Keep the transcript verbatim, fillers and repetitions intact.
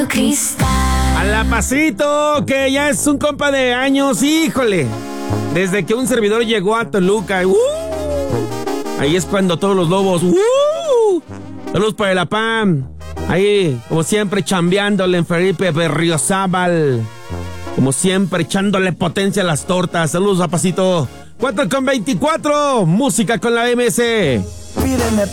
tu cristal. A la Pasito, que ya es un compa de años, híjole. Desde que un servidor llegó a Toluca, ¡uh! Ahí es cuando todos los lobos, ¡uh! Saludos para el Apam. Ahí, como siempre, chambeándole en Felipe Berriozábal. Como siempre, echándole potencia a las tortas. Saludos a Pasito. cuatro con veinticuatro, música con la M S. Pídeme